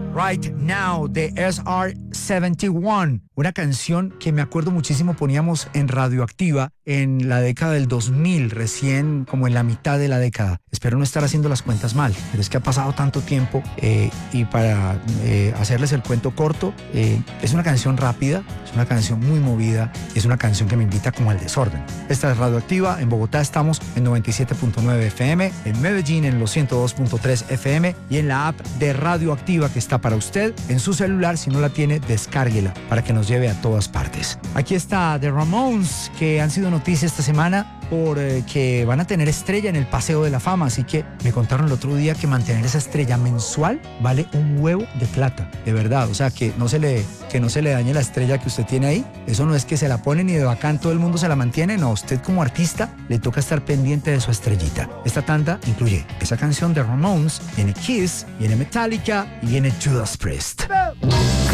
Right Now de SR-71, una canción que me acuerdo muchísimo poníamos en Radioactiva en la década del 2000, recién como en la mitad de la década. Espero no estar haciendo las cuentas mal, pero es que ha pasado tanto tiempo y para hacerles el cuento corto, es una canción rápida, es una canción muy movida, es una canción que me invita como al desorden. Esta es Radioactiva, en Bogotá estamos en 97.9 FM, en Medellín en los 102.3 FM y en la app de Radioactiva que está para usted en su celular. Si no la tiene, descárguela para que nos lleve a todas partes. Aquí está The Ramones, que han sido noticia esta semana porque van a tener estrella en el Paseo de la Fama, así que me contaron el otro día que mantener esa estrella mensual vale un huevo de plata, de verdad, o sea, que no se le dañe la estrella que usted tiene ahí. Eso no es que se la ponen y de bacán todo el mundo se la mantiene, no, usted como artista le toca estar pendiente de su estrellita. Esta tanda incluye esa canción de Ramones, viene Kiss, viene Metallica y viene Judas Priest.